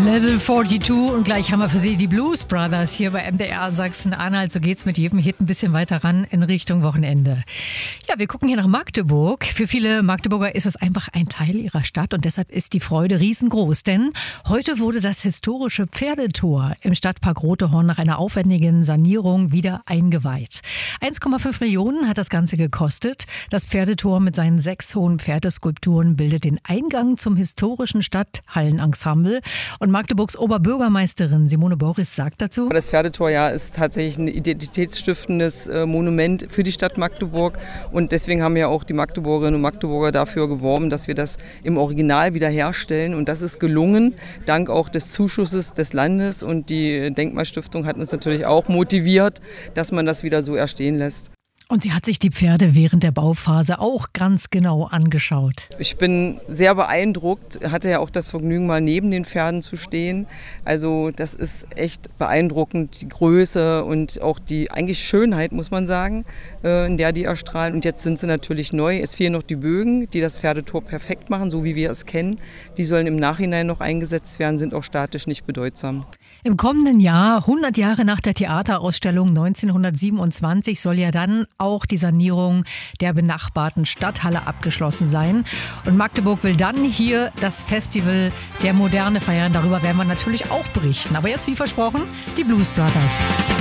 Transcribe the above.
Level 42 und gleich haben wir für Sie die Blues Brothers hier bei MDR Sachsen-Anhalt. So geht's mit jedem Hit ein bisschen weiter ran in Richtung Wochenende. Ja, wir gucken hier nach Magdeburg. Für viele Magdeburger ist es einfach ein Teil ihrer Stadt und deshalb ist die Freude riesengroß. Denn heute wurde das historische Pferdetor im Stadtpark Rotehorn nach einer aufwendigen Sanierung wieder eingeweiht. 1,5 Millionen hat das Ganze gekostet. Das Pferdetor mit seinen 6 hohen Pferdeskulpturen bildet den Eingang zum historischen Stadthallenensemble. Und Magdeburgs Oberbürgermeisterin Simone Boris sagt dazu: Das Pferdetor ist tatsächlich ein identitätsstiftendes Monument für die Stadt Magdeburg. Und deswegen haben ja auch die Magdeburgerinnen und Magdeburger dafür geworben, dass wir das im Original wiederherstellen. Und das ist gelungen, dank auch des Zuschusses des Landes. Und die Denkmalstiftung hat uns natürlich auch motiviert, dass man das wieder so erstehen lässt. Und sie hat sich die Pferde während der Bauphase auch ganz genau angeschaut. Ich bin sehr beeindruckt, hatte ja auch das Vergnügen, mal neben den Pferden zu stehen. Also das ist echt beeindruckend, die Größe und auch die eigentlich Schönheit, muss man sagen, in der die erstrahlen. Und jetzt sind sie natürlich neu. Es fehlen noch die Bögen, die das Pferdetor perfekt machen, so wie wir es kennen. Die sollen im Nachhinein noch eingesetzt werden, sind auch statisch nicht bedeutsam. Im kommenden Jahr, 100 Jahre nach der Theaterausstellung 1927, soll ja dann auch die Sanierung der benachbarten Stadthalle abgeschlossen sein. Und Magdeburg will dann hier das Festival der Moderne feiern. Darüber werden wir natürlich auch berichten. Aber jetzt, wie versprochen, die Blues Brothers.